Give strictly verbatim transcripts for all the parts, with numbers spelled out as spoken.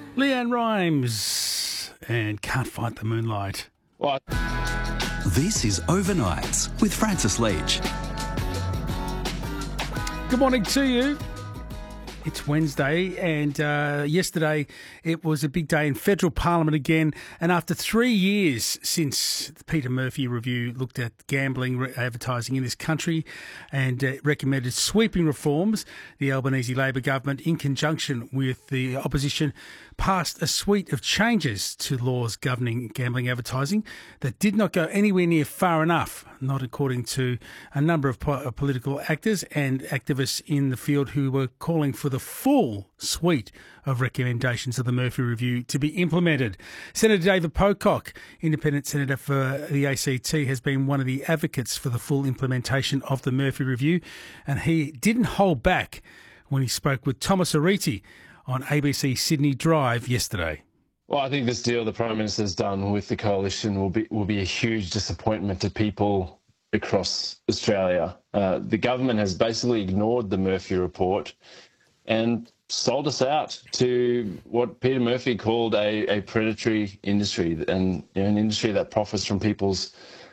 Leanne Rimes and Can't Fight the Moonlight. What? This is Overnights with Francis Leach. Good morning to you. It's Wednesday, and uh, yesterday it was a big day in federal parliament again. And after three years since the Peter Murphy review looked at gambling advertising in this country and uh, recommended sweeping reforms, the Albanese Labor government, in conjunction with the opposition, passed a suite of changes to laws governing gambling advertising that did not go anywhere near far enough, not according to a number of po- political actors and activists in the field who were calling for the full suite of recommendations of the Murphy Review to be implemented. Senator David Pocock, independent senator for the A C T, has been one of the advocates for the full implementation of the Murphy Review, and he didn't hold back when he spoke with Thomas Ariti on A B C Sydney Drive yesterday. Well, I think this deal the Prime Minister's done with the coalition will be will be a huge disappointment to people across Australia. Uh, the government has basically ignored the Murphy report and sold us out to what Peter Murphy called a, a predatory industry, and you know, an industry that profits from people's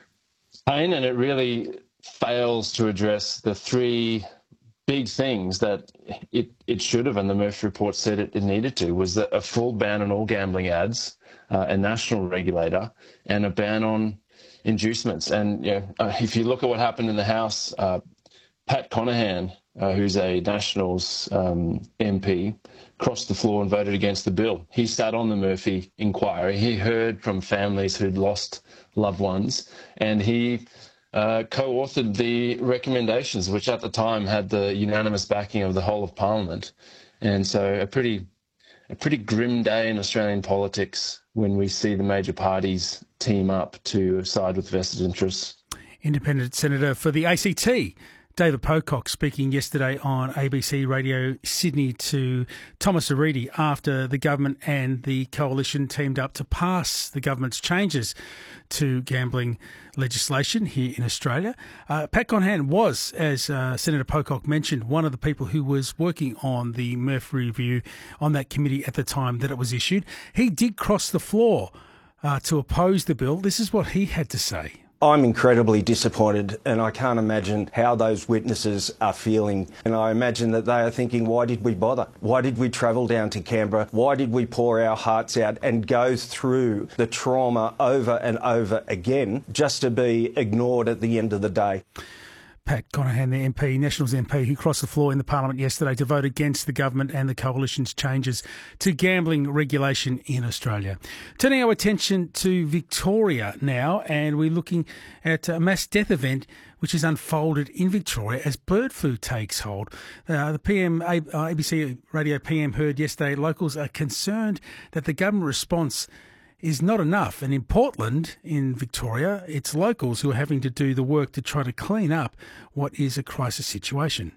pain, and it really fails to address the three big things that it, it should have, and the Murphy report said it, it needed to, was that a full ban on all gambling ads, uh, a national regulator, and a ban on inducements. And you know, uh, if you look at what happened in the House, uh, Pat Conahan, uh, who's a Nationals um, M P, crossed the floor and voted against the bill. He sat on the Murphy inquiry. He heard from families who'd lost loved ones, and he Uh, co-authored the recommendations, which at the time had the unanimous backing of the whole of Parliament. And so a pretty a pretty grim day in Australian politics when we see the major parties team up to side with vested interests. Independent Senator for the A C T, David Pocock, speaking yesterday on A B C Radio Sydney to Thomas Ariti after the government and the coalition teamed up to pass the government's changes to gambling legislation here in Australia. Uh, Pat Conahan was, as uh, Senator Pocock mentioned, one of the people who was working on the Murphy Review on that committee at the time that it was issued. He did cross the floor uh, to oppose the bill. This is what he had to say. I'm incredibly disappointed, and I can't imagine how those witnesses are feeling. And I imagine that they are thinking, why did we bother? Why did we travel down to Canberra? Why did we pour our hearts out and go through the trauma over and over again just to be ignored at the end of the day? Pat Conahan, the M P, Nationals M P, who crossed the floor in the Parliament yesterday to vote against the government and the coalition's changes to gambling regulation in Australia. Turning our attention to Victoria now, and we're looking at a mass death event which is unfolded in Victoria as bird flu takes hold. Uh, the P M, A B C Radio P M heard yesterday locals are concerned that the government response is not enough. And in Portland, in Victoria, it's locals who are having to do the work to try to clean up what is a crisis situation.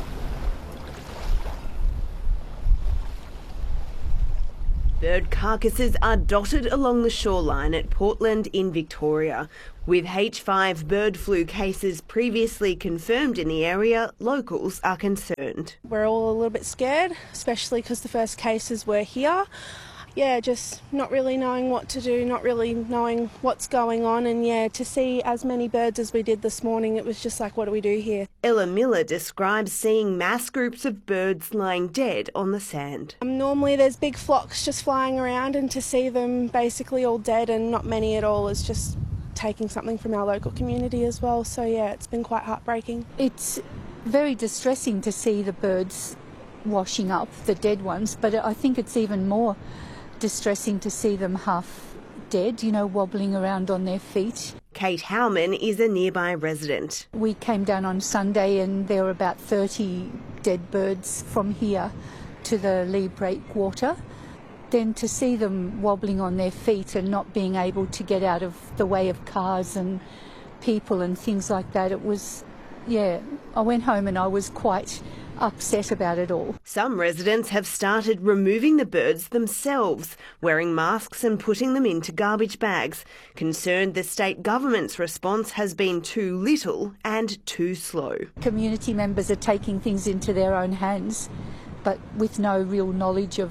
Bird carcasses are dotted along the shoreline at Portland in Victoria. With H five bird flu cases previously confirmed in the area, locals are concerned. We're all a little bit scared, especially because the first cases were here. Yeah, just not really knowing what to do, not really knowing what's going on, and yeah, to see as many birds as we did this morning, it was just like, what do we do here? Ella Miller describes seeing mass groups of birds lying dead on the sand. Um, normally there's big flocks just flying around, and to see them basically all dead and not many at all is just taking something from our local community as well. So yeah, it's been quite heartbreaking. It's very distressing to see the birds washing up, the dead ones, but I think it's even more distressing to see them half dead, you know, wobbling around on their feet. Kate Howman is a nearby resident. We came down on Sunday and there were about thirty dead birds from here to the Lee Breakwater. Then to see them wobbling on their feet and not being able to get out of the way of cars and people and things like that, it was, yeah, I went home and I was quite upset about it all. Some residents have started removing the birds themselves, wearing masks and putting them into garbage bags, concerned the state government's response has been too little and too slow. Community members are taking things into their own hands, but with no real knowledge of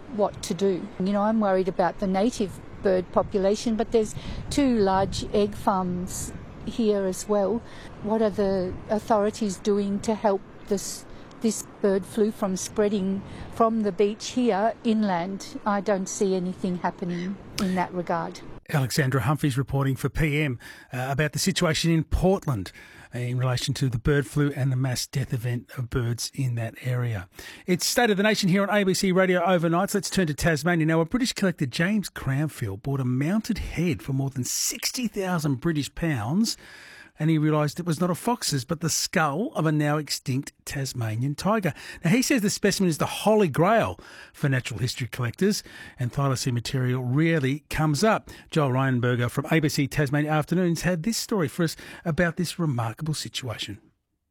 what to do. You know, I'm worried about the native bird population, but there's two large egg farms here as well. What are the authorities doing to help this this bird flu from spreading from the beach here inland? I don't see anything happening in that regard. Alexandra Humphreys reporting for P M uh, about the situation in Portland in relation to the bird flu and the mass death event of birds in that area. It's State of the Nation here on A B C Radio Overnights. Let's turn to Tasmania now. A British collector, James Cranfield, bought a mounted head for more than sixty thousand British pounds, and he realised it was not a fox's but the skull of a now extinct Tasmanian tiger. Now, he says the specimen is the holy grail for natural history collectors, and thylacine material rarely comes up. Joel Ryanberger from A B C Tasmania Afternoons had this story for us about this remarkable situation.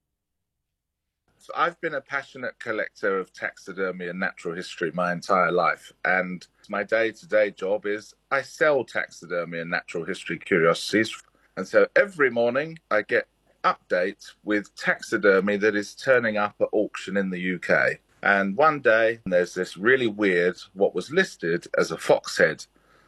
So I've been a passionate collector of taxidermy and natural history my entire life, and my day-to-day job is I sell taxidermy and natural history curiosities. And so every morning I get updates with taxidermy that is turning up at auction in the U K. And one day there's this really weird, what was listed as a fox head.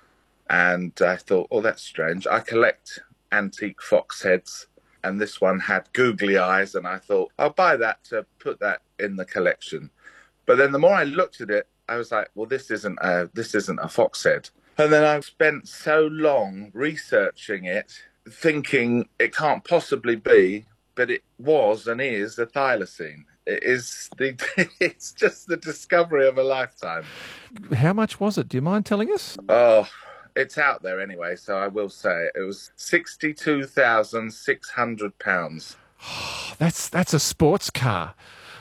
And I thought, oh, that's strange. I collect antique fox heads, and this one had googly eyes, and I thought, I'll buy that to put that in the collection. But then the more I looked at it, I was like, well, this isn't a, this isn't a fox head. And then I spent so long researching it, thinking it can't possibly be, but it was and is a thylacine. It is the, it's just the discovery of a lifetime. How much was it? Do you mind telling us? Oh, it's out there anyway, so I will say it. It was sixty-two thousand six hundred pounds. Oh, that's, that's a sports car.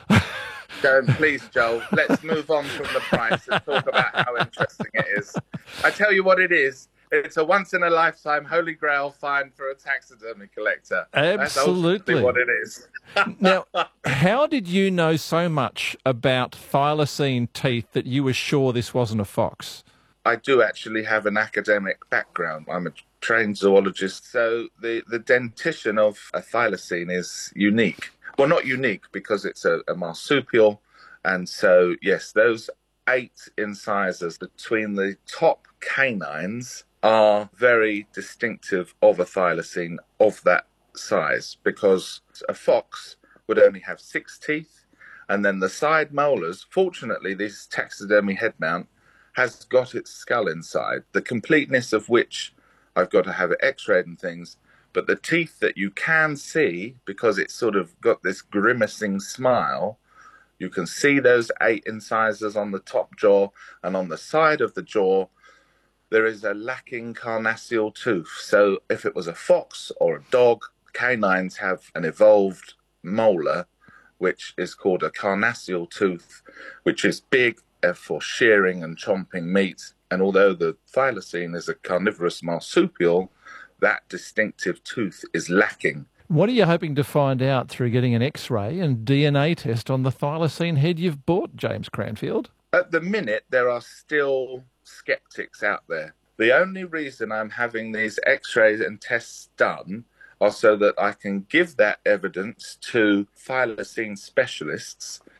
Don't, please, Joel, let's move on from the price and talk about how interesting it is. I tell you what it is. It's a once-in-a-lifetime holy grail find for a taxidermy collector. Absolutely. That's what it is. Now, how did you know so much about thylacine teeth that you were sure this wasn't a fox? I do actually have an academic background. I'm a trained zoologist, so the, the dentition of a thylacine is unique. Well, not unique because it's a, a marsupial, and so, yes, those eight incisors between the top canines are very distinctive of a thylacine of that size, because a fox would only have six teeth, and then the side molars, fortunately this taxidermy head mount has got its skull inside, the completeness of which I've got to have it x-rayed and things, but the teeth that you can see, because it's sort of got this grimacing smile, you can see those eight incisors on the top jaw, and on the side of the jaw there is a lacking carnassial tooth. So if it was a fox or a dog, canines have an evolved molar, which is called a carnassial tooth, which is big for shearing and chomping meat. And although the thylacine is a carnivorous marsupial, that distinctive tooth is lacking. What are you hoping to find out through getting an X-ray and D N A test on the thylacine head you've bought, James Cranfield? At the minute, there are still skeptics out there. The only reason I'm having these X-rays and tests done are so that I can give that evidence to thylacine specialists